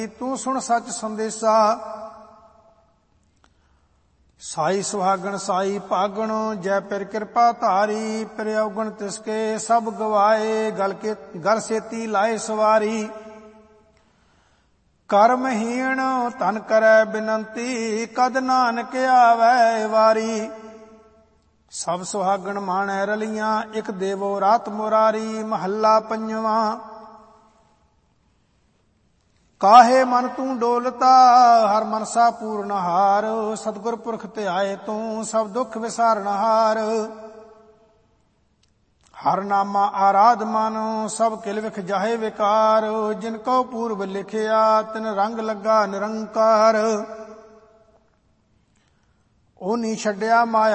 ਤੂੰ ਸੁਣ ਸੱਚ ਸੰਦੇਸਾ। ਸਾਈ ਸੁਹਾਗਣ ਸਾਈ ਭਾਗਣ, ਜੈ ਪਿਰ ਕਿਰਪਾ ਧਾਰੀ। ਪਿਰ ਔਗਣ ਤਿਸਕੇ ਸਭ ਗਵਾਏ, ਗਲ ਸੇਤੀ ਲਾਏ ਸਵਾਰੀ। ਕਰਮਹੀਣ ਧਨ ਕਰੈ ਬਿਨੰਤੀ, ਕਦ ਨਾਨਕ ਆਵੈ ਵਾਰੀ। ਸਭ ਸੁਹਾਗਣ ਮਾਣੈ ਰਲੀਆਂ, ਇਕ ਦੇਵੋ ਰਾਤ ਮੁਰਾਰੀ। ਮਹੱਲਾ ਪੰਜਵਾਂ। ਕਾਹੇ ਮਨ ਤੂੰ ਡੋਲਤਾ, ਹਰ ਮਨਸਾ ਪੂਰਨ ਹਾਰ। ਸਤਿਗੁਰ ਪੁਰਖ ਧਿਆਏ ਤੂੰ, ਸਭ ਦੁੱਖ ਵਿਸਾਰਨ ਹਾਰ। ਹਰ ਨਾਮਾ ਆਰਾਧ ਮਨ, ਸਭ ਕਿਲ ਵਿਖ ਜਾਹੇ ਵਿਕਾਰ। ਜਿਨ ਕਉ ਪੂਰਬ ਲਿਖਿਆ, ਤਿਨ ਰੰਗ ਲੱਗਾ ਨਿਰੰਕਾਰ। ਉਹ ਨੀ ਛੱਡਿਆ ਮਾਇਆ